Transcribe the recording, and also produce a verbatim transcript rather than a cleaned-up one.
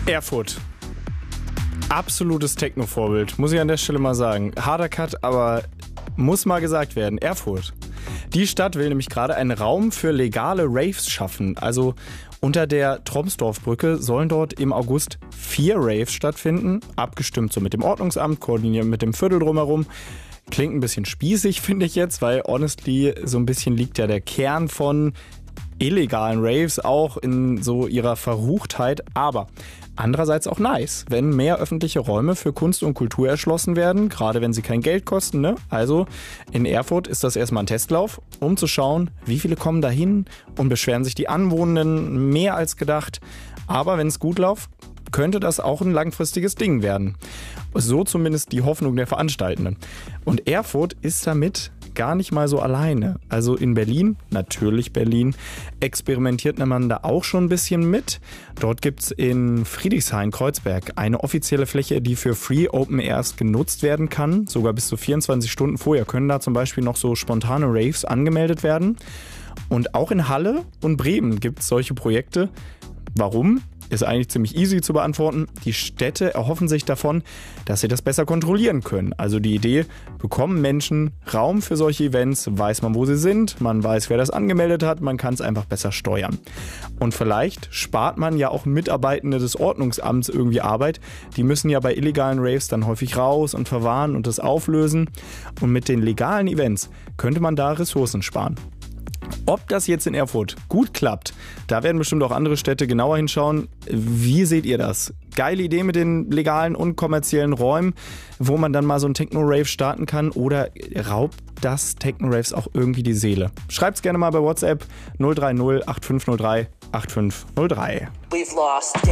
Erfurt. Absolutes Techno-Vorbild, muss ich an der Stelle mal sagen. Harder Cut, aber muss mal gesagt werden. Erfurt. Die Stadt will nämlich gerade einen Raum für legale Raves schaffen. Also unter der Tromsdorfbrücke sollen dort im August vier Raves stattfinden. Abgestimmt so mit dem Ordnungsamt, koordiniert mit dem Viertel drumherum. Klingt ein bisschen spießig, finde ich jetzt, weil honestly so ein bisschen liegt ja der Kern von illegalen Raves auch in so ihrer Verruchtheit. Aber andererseits auch nice, wenn mehr öffentliche Räume für Kunst und Kultur erschlossen werden, gerade wenn sie kein Geld kosten. Ne? Also in Erfurt ist das erstmal ein Testlauf, um zu schauen, wie viele kommen da hin und beschweren sich die Anwohnenden mehr als gedacht. Aber wenn es gut läuft, könnte das auch ein langfristiges Ding werden. So zumindest die Hoffnung der Veranstaltenden. Und Erfurt ist damit gar nicht mal so alleine. Also in Berlin, natürlich Berlin, experimentiert man da auch schon ein bisschen mit. Dort gibt es in Friedrichshain-Kreuzberg eine offizielle Fläche, die für Free Open Airs genutzt werden kann. Sogar bis zu vierundzwanzig Stunden vorher können da zum Beispiel noch so spontane Raves angemeldet werden. Und auch in Halle und Bremen gibt es solche Projekte. Warum? Ist eigentlich ziemlich easy zu beantworten. Die Städte erhoffen sich davon, dass sie das besser kontrollieren können. Also die Idee, bekommen Menschen Raum für solche Events, weiß man, wo sie sind, man weiß, wer das angemeldet hat, man kann es einfach besser steuern. Und vielleicht spart man ja auch Mitarbeitende des Ordnungsamts irgendwie Arbeit. Die müssen ja bei illegalen Raves dann häufig raus und verwahren und das auflösen. Und mit den legalen Events könnte man da Ressourcen sparen. Ob das jetzt in Erfurt gut klappt, da werden bestimmt auch andere Städte genauer hinschauen. Wie seht ihr das? Geile Idee mit den legalen und kommerziellen Räumen, wo man dann mal so ein Techno-Rave starten kann, oder raubt das Techno-Raves auch irgendwie die Seele? Schreibt's gerne mal bei WhatsApp null drei null acht fünf null drei acht fünf null drei.